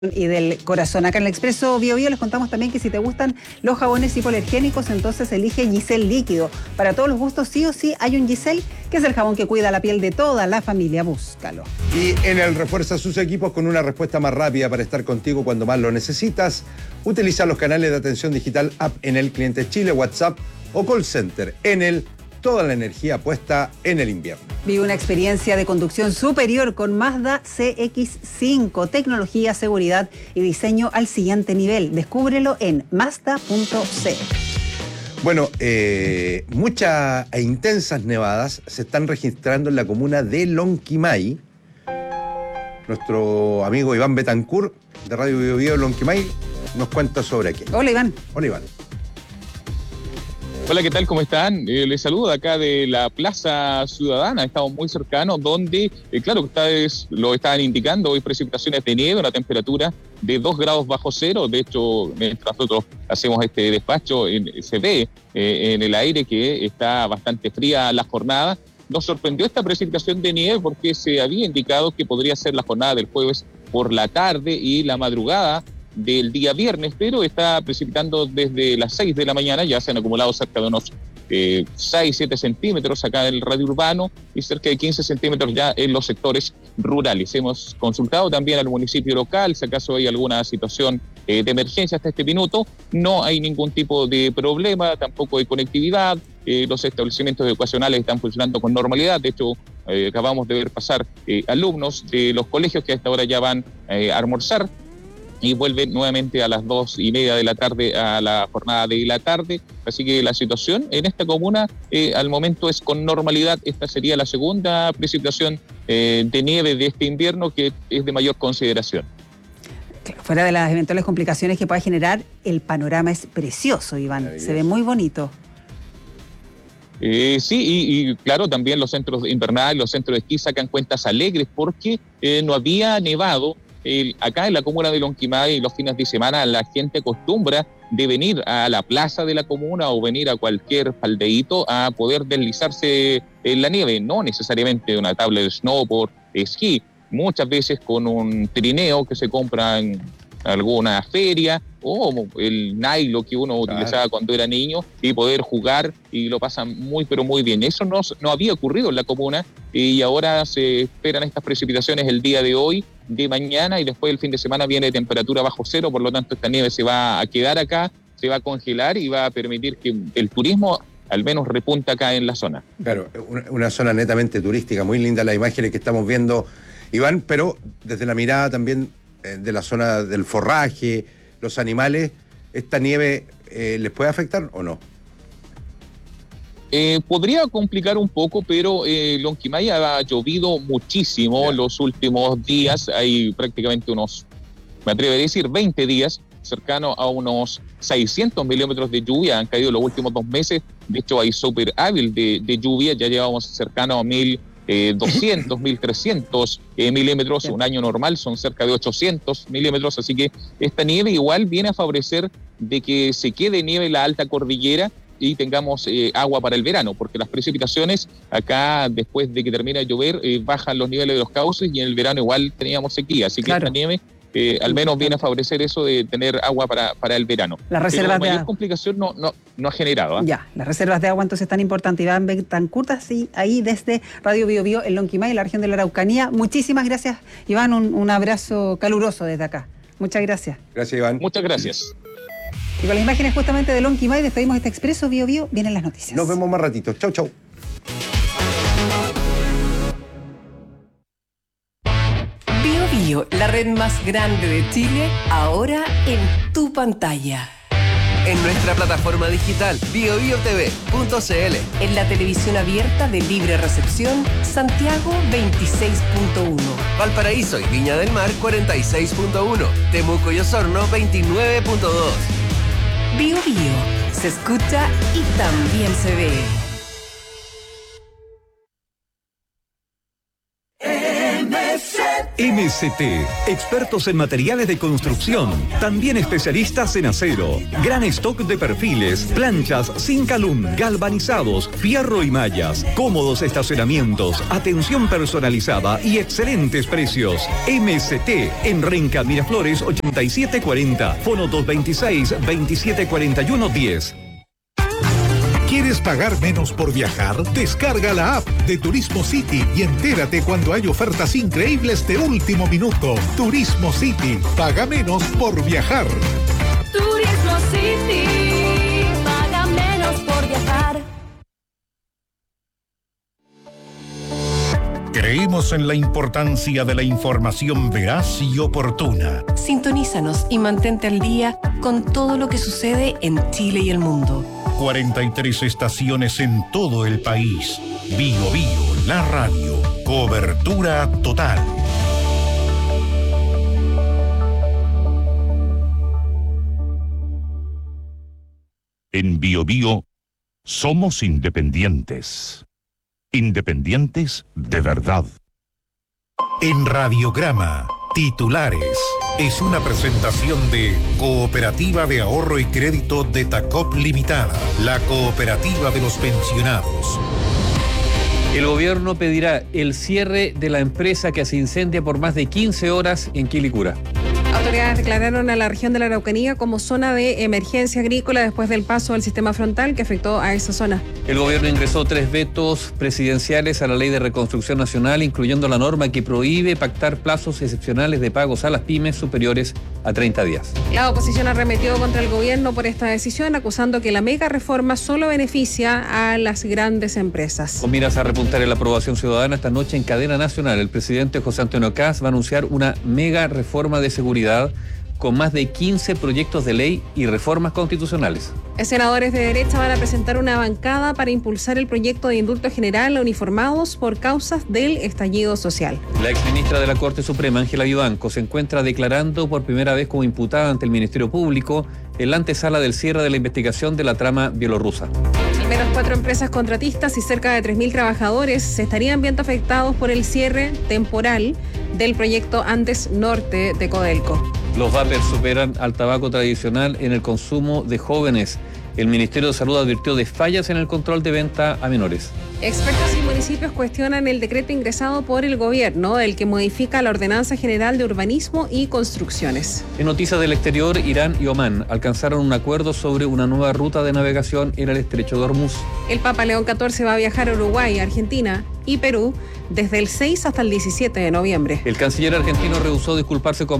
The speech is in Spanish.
Y del corazón. Acá en el Expreso Bio Bio les contamos también que si te gustan los jabones hipoalergénicos, entonces elige Giselle Líquido. Para todos los gustos, sí o sí, hay un Giselle, que es el jabón que cuida la piel de toda la familia. Búscalo. Y Enel refuerza sus equipos con una respuesta más rápida para estar contigo cuando más lo necesitas. Utiliza los canales de atención digital App Enel Clientes Chile, WhatsApp o Call Center. Enel, toda la energía puesta en el invierno. Vive una experiencia de conducción superior con Mazda CX-5. Tecnología, seguridad y diseño al siguiente nivel. Descúbrelo en Mazda.cl. Bueno, muchas e intensas nevadas se están registrando en la comuna de Lonquimay. Nuestro amigo Iván Betancourt, de Radio Bio Bio Lonquimay, nos cuenta sobre aquello. Hola, Iván. Hola, Iván. Hola, ¿qué tal? ¿Cómo están? Les saludo acá de la Plaza Ciudadana. Estamos muy cercanos donde, claro, ustedes lo estaban indicando, hoy precipitaciones de nieve, una temperatura de 2 grados bajo cero. De hecho, mientras nosotros hacemos este despacho, se ve en el aire que está bastante fría la jornada. Nos sorprendió esta precipitación de nieve porque se había indicado que podría ser la jornada del jueves por la tarde y la madrugada del día viernes, pero está precipitando desde las 6 de la mañana. Ya se han acumulado cerca de unos 6-7 centímetros acá en el radio urbano y cerca de 15 centímetros ya en los sectores rurales. Hemos consultado también al municipio local si acaso hay alguna situación de emergencia. Hasta este minuto no hay ningún tipo de problema, tampoco hay conectividad. Los establecimientos educacionales están funcionando con normalidad. De hecho, acabamos de ver pasar alumnos de los colegios que a esta hora ya van a almorzar y vuelven nuevamente a las 2:30 de la tarde a la jornada de la tarde. Así que la situación en esta comuna al momento es con normalidad. Esta sería la segunda precipitación de nieve de este invierno que es de mayor consideración. Fuera de las eventuales complicaciones que pueda generar, el panorama es precioso, Iván. Se ve muy bonito. Sí, y claro, también los centros invernales, los centros de esquí sacan cuentas alegres porque no había nevado. Acá en la comuna de Lonquimay, los fines de semana, la gente acostumbra de venir a la plaza de la comuna o venir a cualquier faldeíto a poder deslizarse en la nieve, no necesariamente una tabla de snowboard, esquí, muchas veces con un trineo que se compra en alguna feria o el nylon que uno utilizaba cuando era niño y poder jugar y lo pasan muy pero muy bien. Eso no había ocurrido en la comuna y ahora se esperan estas precipitaciones el día de hoy, de mañana, y después el fin de semana viene temperatura bajo cero, por lo tanto esta nieve se va a quedar acá, se va a congelar y va a permitir que el turismo al menos repunta acá en la zona. Claro, una zona netamente turística, muy linda las imágenes que estamos viendo, Iván, pero desde la mirada también de la zona del forraje, los animales, ¿esta nieve les puede afectar o no? Podría complicar un poco, pero Lonquimay ha llovido muchísimo los últimos días. Hay prácticamente me atrevo a decir, 20 días, cercano a unos 600 milímetros de lluvia. Han caído los últimos 2 meses. De hecho, hay súper hábil de lluvia. Ya llevamos cercano a 1.200, 1.300 milímetros. Un año normal son cerca de 800 milímetros. Así que esta nieve igual viene a favorecer de que se quede nieve en la alta cordillera y tengamos agua para el verano, porque las precipitaciones acá, después de que termina de llover, bajan los niveles de los cauces y en el verano igual teníamos sequía. Así que esta nieve al menos viene a favorecer eso de tener agua para el verano. Las reservas de mayor complicación no ha generado. Ya, las reservas de agua entonces tan importantes. Iván Betancourt, así, ahí desde Radio Bio Bio en Lonquimay, en la región de la Araucanía. Muchísimas gracias, Iván. Un abrazo caluroso desde acá. Muchas gracias. Gracias, Iván. Muchas gracias. Y con las imágenes justamente de Lonquimay despedimos este Expreso Bio Bio. Vienen las noticias. Nos vemos más ratito. Chau, chau. Bio Bio, la red más grande de Chile, ahora en tu pantalla. En nuestra plataforma digital biobiotv.cl. En la televisión abierta de libre recepción, Santiago 26.1. Valparaíso y Viña del Mar 46.1. Temuco y Osorno 29.2. Bio Bio, se escucha y también se ve. MCT, expertos en materiales de construcción, también especialistas en acero. Gran stock de perfiles, planchas, zinc alum, galvanizados, fierro y mallas, cómodos estacionamientos, atención personalizada y excelentes precios. MCT en Renca Miraflores 8740, fono 226-2741-10. ¿Quieres pagar menos por viajar? Descarga la app de Turismo City y entérate cuando hay ofertas increíbles de último minuto. Turismo City, paga menos por viajar. Turismo City, paga menos por viajar. Creemos en la importancia de la información veraz y oportuna. Sintonízanos y mantente al día con todo lo que sucede en Chile y el mundo. 43 estaciones en todo el país. Bio Bio, la radio. Cobertura total. En Bio Bio somos independientes. Independientes de verdad. En Radiograma, titulares. Es una presentación de Cooperativa de Ahorro y Crédito de Tacop Limitada, la cooperativa de los pensionados. El gobierno pedirá el cierre de la empresa que se incendia por más de 15 horas en Quilicura. Autoridades declararon a la región de la Araucanía como zona de emergencia agrícola después del paso del sistema frontal que afectó a esa zona. El gobierno ingresó 3 vetos presidenciales a la Ley de Reconstrucción Nacional, incluyendo la norma que prohíbe pactar plazos excepcionales de pagos a las pymes superiores a 30 días. La oposición arremetió contra el gobierno por esta decisión, acusando que la mega reforma solo beneficia a las grandes empresas. Con miras a repuntar en la aprobación ciudadana, esta noche en cadena nacional, el presidente José Antonio Kast va a anunciar una mega reforma de seguridad con más de 15 proyectos de ley y reformas constitucionales. Senadores de derecha van a presentar una bancada para impulsar el proyecto de indulto general a uniformados por causas del estallido social. La exministra de la Corte Suprema, Ángela Vivanco, se encuentra declarando por primera vez como imputada ante el Ministerio Público en la antesala del cierre de la investigación de la trama bielorrusa. Al menos 4 empresas contratistas y cerca de 3.000 trabajadores se estarían viendo afectados por el cierre temporal del proyecto Andes Norte de Codelco. Los vapers superan al tabaco tradicional en el consumo de jóvenes. El Ministerio de Salud advirtió de fallas en el control de venta a menores. Expertos y municipios cuestionan el decreto ingresado por el gobierno, el que modifica la Ordenanza General de Urbanismo y Construcciones. En noticias del exterior, Irán y Omán alcanzaron un acuerdo sobre una nueva ruta de navegación en el estrecho de Hormuz. El Papa León XIV va a viajar a Uruguay, Argentina y Perú desde el 6 hasta el 17 de noviembre. El canciller argentino rehusó disculparse con